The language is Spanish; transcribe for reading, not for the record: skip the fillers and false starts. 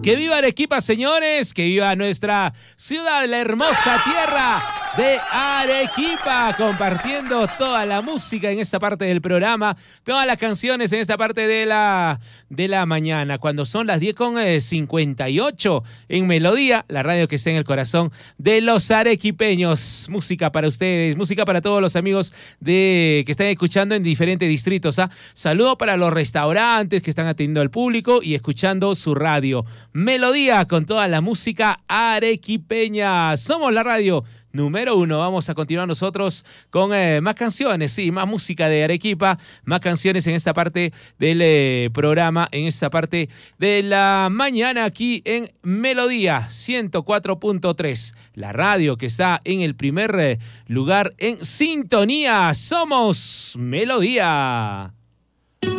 Que viva Arequipa, señores, que viva nuestra ciudad, la hermosa tierra de Arequipa, compartiendo toda la música en esta parte del programa, todas las canciones en esta parte de la mañana, cuando son las 10:58 en Melodía, la radio que está en el corazón de los arequipeños. Música para ustedes, música para todos los amigos que están escuchando en diferentes distritos. Saludo para los restaurantes que están atendiendo al público y escuchando su radio. Melodía con toda la música arequipeña. Somos la radio número 1. Vamos a continuar nosotros con más canciones, sí, más música de Arequipa, más canciones en esta parte del programa, en esta parte de la mañana aquí en Melodía 104.3, la radio que está en el primer lugar en sintonía. Somos Melodía.